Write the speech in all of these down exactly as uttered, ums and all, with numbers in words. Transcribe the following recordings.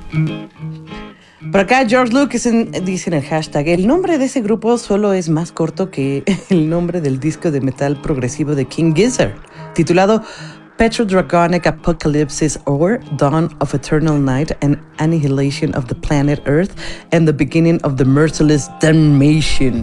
Por acá George Lucas en- dice en el hashtag, el nombre de ese grupo solo es más corto que el nombre del disco de metal progresivo de King Gizzard, titulado Petrodragonic Apocalypse or Dawn of Eternal Night and Annihilation of the Planet Earth and the Beginning of the Merciless Damnation.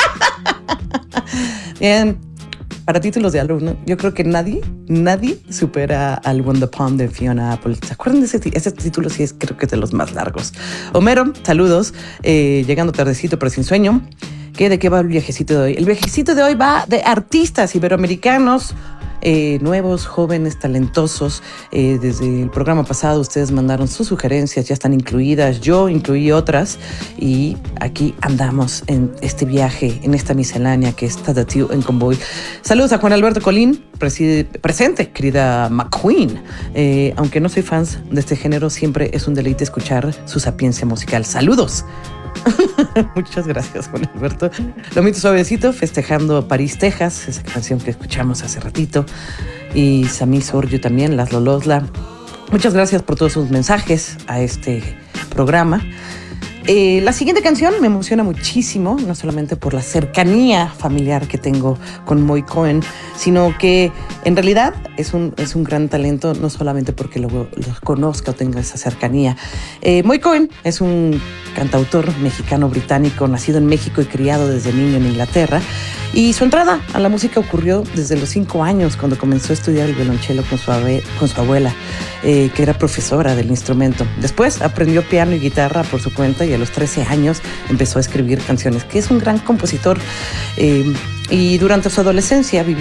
Bien, para títulos de álbum, ¿no? Yo creo que nadie, nadie supera al Wonderpond de Fiona Apple. ¿Se acuerdan de ese, ti- ese título? Sí, es creo que es de los más largos. Homero, saludos. Eh, llegando tardecito pero sin sueño. ¿Qué, ¿De qué va el viajecito de hoy? El viajecito de hoy va de artistas iberoamericanos, eh, nuevos, jóvenes, talentosos. Eh, desde el programa pasado ustedes mandaron sus sugerencias, ya están incluidas. Yo incluí otras y aquí andamos en este viaje, en esta miscelánea que es Tadatiu en Convoy. Saludos a Juan Alberto Colín, preside, presente, querida McQueen. Eh, aunque no soy fan de este género, siempre es un deleite escuchar su sapiencia musical. Saludos. Muchas gracias, Juan Alberto. Lomito Suavecito, festejando París, Texas, esa canción que escuchamos hace ratito. Y Sammy Sorgio también, Laszlo Losla. Muchas gracias por todos sus mensajes a este programa. Eh, la siguiente canción me emociona muchísimo, no solamente por la cercanía familiar que tengo con Moy Cohen, sino que en realidad es un, es un gran talento, no solamente porque lo, lo conozca o tenga esa cercanía. Eh, Moy Cohen es un cantautor mexicano-británico, nacido en México y criado desde niño en Inglaterra. Y su entrada a la música ocurrió desde los cinco años, cuando comenzó a estudiar el violonchelo con su, abue- con su abuela, eh, que era profesora del instrumento. Después aprendió piano y guitarra por su cuenta y a los trece años empezó a escribir canciones, que es un gran compositor. Eh, y durante su adolescencia vivió